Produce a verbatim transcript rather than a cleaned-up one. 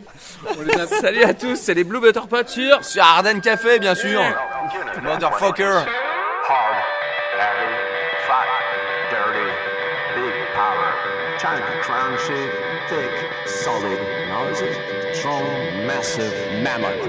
On les a... Salut à tous, c'est les Blue Butter Pots sur... Sur Ardennes Café, bien sûr. Motherfucker. Hard, heavy, fat, dirty, big power. Trying to crunchy, thick, solid, noisy, strong, massive, mammoth.